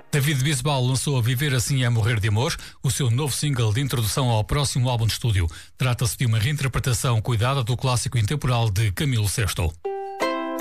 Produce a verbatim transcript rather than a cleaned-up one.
David Bisbal lançou A Viver Assim é Morrer de Amor, o seu novo single de introdução ao próximo álbum de estúdio. Trata-se de uma reinterpretação cuidada do clássico intemporal de Camilo Sesto.